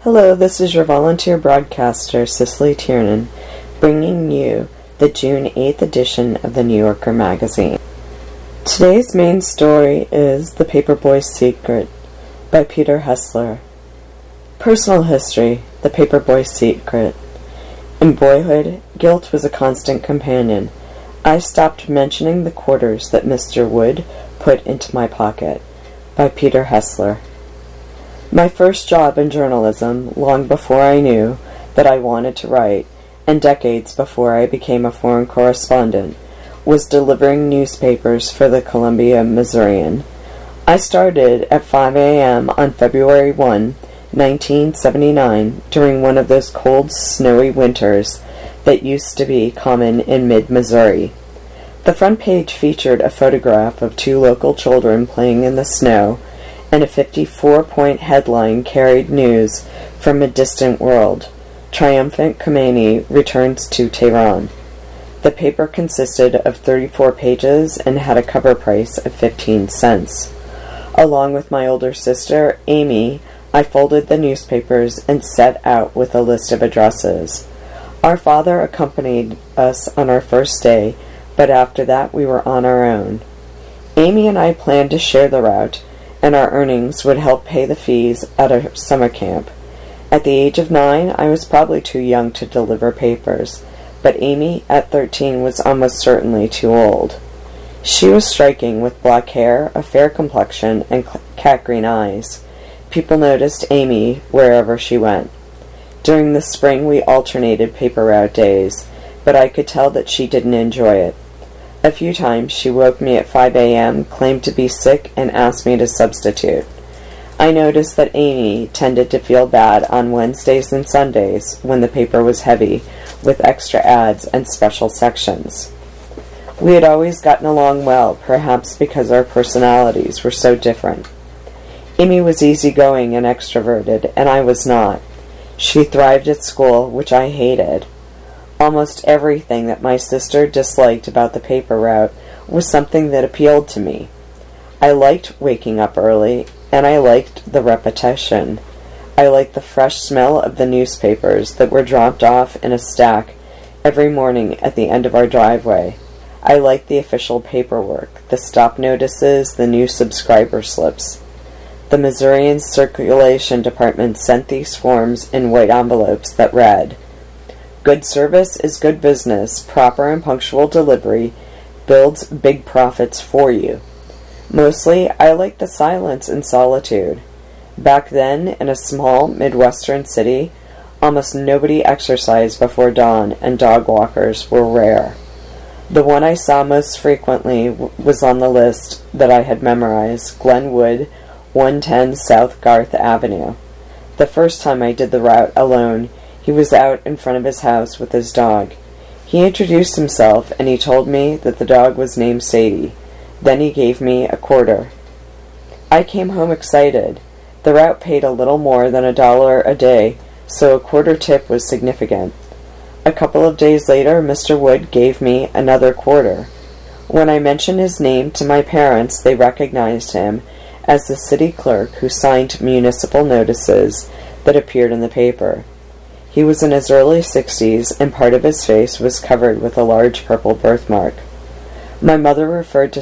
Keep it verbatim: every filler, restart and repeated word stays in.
Hello, this is your volunteer broadcaster, Cicely Tiernan, bringing you the June eighth edition of the New Yorker magazine. Today's main story is The Paperboy's Secret by Peter Hessler. Personal history: The Paperboy's Secret. In boyhood, guilt was a constant companion. I stopped mentioning the quarters that Mister Wood put into my pocket. By Peter Hessler. My first job in journalism, long before I knew that I wanted to write, and decades before I became a foreign correspondent, was delivering newspapers for the Columbia Missourian. I started at five a.m. on February first, nineteen seventy-nine, during one of those cold, snowy winters that used to be common in mid-Missouri. The front page featured a photograph of two local children playing in the snow, and a fifty-four point headline carried news from a distant world: Triumphant Khomeini returns to Tehran. The paper consisted of thirty-four pages and had a cover price of fifteen cents. Along with my older sister, Amy, I folded the newspapers and set out with a list of addresses. Our father accompanied us on our first day, but after that we were on our own. Amy and I planned to share the route, and our earnings would help pay the fees at our summer camp. At the age of nine, I was probably too young to deliver papers, but Amy, at thirteen, was almost certainly too old. She was striking, with black hair, a fair complexion, and cat-green eyes. People noticed Amy wherever she went. During the spring, we alternated paper route days, but I could tell that she didn't enjoy it. A few times she woke me at five a.m., claimed to be sick, and asked me to substitute. I noticed that Amy tended to feel bad on Wednesdays and Sundays, when the paper was heavy, with extra ads and special sections. We had always gotten along well, perhaps because our personalities were so different. Amy was easygoing and extroverted, and I was not. She thrived at school, which I hated. Almost everything that my sister disliked about the paper route was something that appealed to me. I liked waking up early, and I liked the repetition. I liked the fresh smell of the newspapers that were dropped off in a stack every morning at the end of our driveway. I liked the official paperwork, the stop notices, the new subscriber slips. The Missourian Circulation Department sent these forms in white envelopes that read, "Good service is good business. Proper and punctual delivery builds big profits for you." Mostly, I liked the silence and solitude. Back then, in a small Midwestern city, almost nobody exercised before dawn, and dog walkers were rare. The one I saw most frequently w- was on the list that I had memorized: Glenwood, one ten South Garth Avenue. The first time I did the route alone, he was out in front of his house with his dog. He introduced himself, and he told me that the dog was named Sadie. Then he gave me a quarter. I came home excited. The route paid a little more than a dollar a day, so a quarter tip was significant. A couple of days later, Mister Wood gave me another quarter. When I mentioned his name to my parents, they recognized him as the city clerk who signed municipal notices that appeared in the paper. He was in his early sixties, and part of his face was covered with a large purple birthmark. My mother referred to